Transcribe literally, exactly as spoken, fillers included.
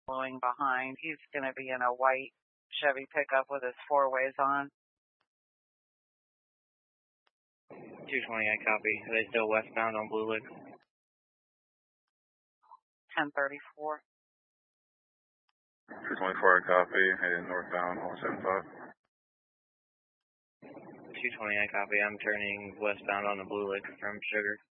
following behind. He's going to be in a white Chevy pickup with his four ways on. two twenty, I copy. Are they still westbound on Blue Lake? ten thirty-four. two twenty-four, I copy. Heading northbound, one seventy-five. two twenty, I copy. I'm turning westbound on the Blue Lake from Sugar.